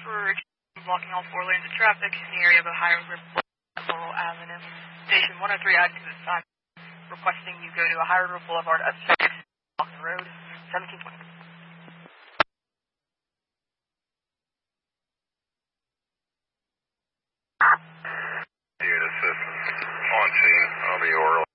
for blocking all 4 lanes of traffic in the area of Ohio River Laurel Avenue. Station 103 active at time. Requesting you go to Ohio River Boulevard up 6, off the road, 1720. Unit assistance on scene, I'll be orally.